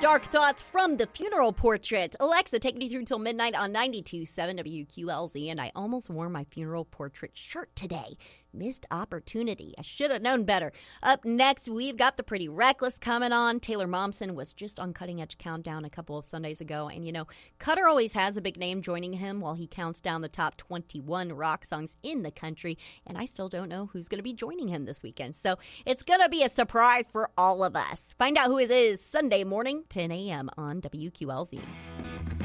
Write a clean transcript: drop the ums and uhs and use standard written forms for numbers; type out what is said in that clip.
Dark thoughts from the funeral portrait. Alexa, take me through till midnight on 92.7 WQLZ, and I almost wore my funeral portrait shirt today. Missed opportunity. I should have known better. Up next, we've got the Pretty Reckless coming on. Taylor Momsen was just on Cutting Edge Countdown a couple of Sundays ago, and you know, Cutter always has a big name joining him while he counts down the top 21 rock songs in the country, and I still don't know who's going to be joining him this weekend, so it's going to be a surprise for all of us. Find out who it is Sunday morning, 10 a.m. on WQLZ.